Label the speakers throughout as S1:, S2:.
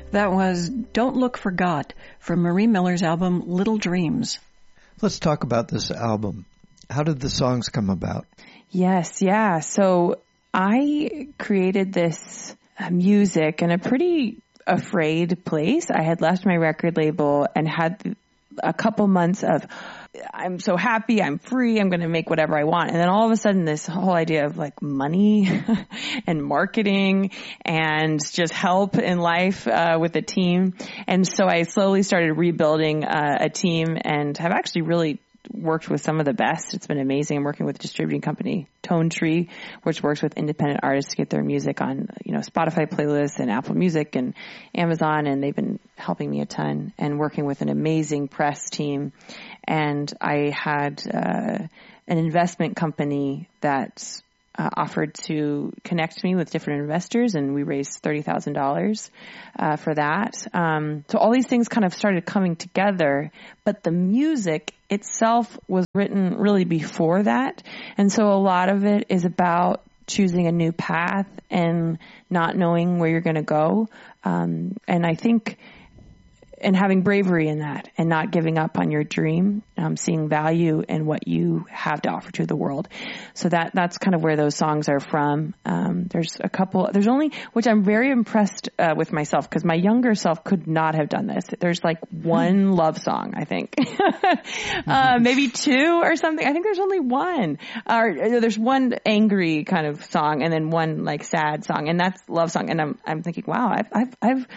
S1: That was Don't Look for God from Marie Miller's album Little Dreams.
S2: Let's talk about this album. How did the songs come about?
S3: Yes, yeah. So I created this music in a pretty afraid place. I had left my record label and had a couple months of, I'm so happy, I'm free, I'm going to make whatever I want. And then all of a sudden this whole idea of like money and marketing and just help in life with a team. And so I slowly started rebuilding a team and have actually really worked with some of the best. It's been amazing. I'm working with a distributing company, Tone Tree, which works with independent artists to get their music on, Spotify playlists and Apple Music and Amazon. And they've been helping me a ton, and working with an amazing press team. And I had an investment company that offered to connect me with different investors, and we raised $30,000 for that. So all these things kind of started coming together, but the music itself was written really before that. And so a lot of it is about choosing a new path and not knowing where you're going to go. And I think, and having bravery in that and not giving up on your dream, seeing value in what you have to offer to the world. So that's kind of where those songs are from. There's only, which I'm very impressed with myself, because my younger self could not have done this. There's like one love song, I think, maybe two or something. I think there's only one, or there's one angry kind of song and then one like sad song, and that's love song. And I'm thinking, wow, I've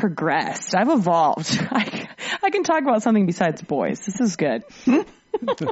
S3: progressed. I've evolved. I can talk about something besides boys. This is good.